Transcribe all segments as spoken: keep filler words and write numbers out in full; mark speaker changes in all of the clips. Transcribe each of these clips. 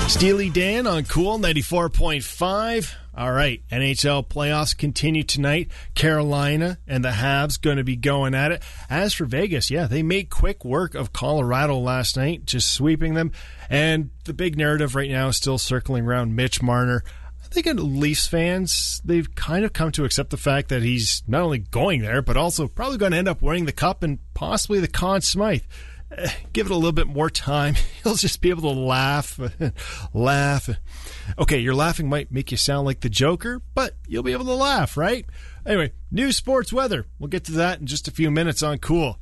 Speaker 1: Steely Dan on Cool ninety-four point five. All right, N H L playoffs continue tonight. Carolina and the Habs going to be going at it. As for Vegas, yeah, they made quick work of Colorado last night, just sweeping them. And the big narrative right now is still circling around Mitch Marner. I think Leafs fans, they've kind of come to accept the fact that he's not only going there, but also probably going to end up winning the Cup and possibly the Conn Smythe. Uh, give it a little bit more time. He'll just be able to laugh, laugh. Okay, your laughing might make you sound like the Joker, but you'll be able to laugh, right? Anyway, new sports weather. We'll get to that in just a few minutes on Cool.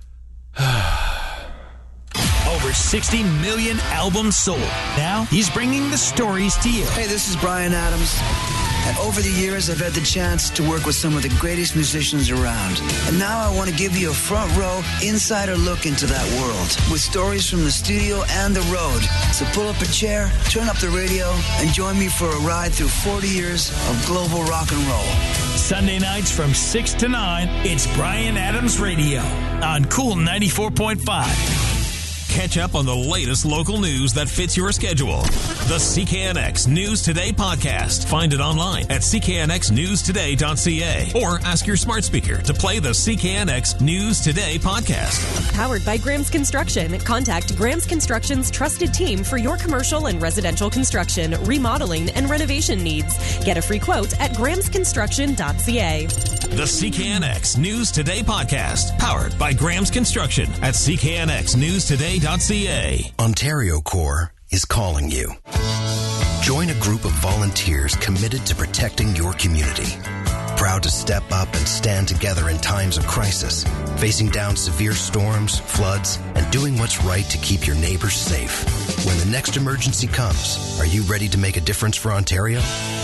Speaker 2: Over sixty million albums sold. Now he's bringing the stories to you.
Speaker 3: Hey, this is Bryan Adams. And over the years, I've had the chance to work with some of the greatest musicians around. And now I want to give you a front row, insider look into that world with stories from the studio and the road. So pull up a chair, turn up the radio, and join me for a ride through forty years of global rock and roll.
Speaker 2: Sunday nights from six to nine, it's Bryan Adams Radio on Cool ninety-four point five. Catch up on the latest local news that fits your schedule. The C K N X News Today podcast. Find it online at c k n x news today dot c a or ask your smart speaker to play the C K N X News Today podcast.
Speaker 4: Powered by Graham's Construction. Contact Graham's Construction's trusted team for your commercial and residential construction, remodeling, and renovation needs. Get a free quote at grahams construction dot c a.
Speaker 2: The C K N X News Today podcast. Powered by Graham's Construction at c k n x news today dot c a.
Speaker 5: Ontario Corps is calling you. Join a group of volunteers committed to protecting your community. Proud to step up and stand together in times of crisis, facing down severe storms, floods, and doing what's right to keep your neighbors safe. When the next emergency comes, are you ready to make a difference for Ontario?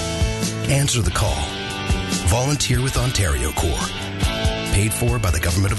Speaker 5: Answer the call. Volunteer with Ontario Corps. Paid for by the Government of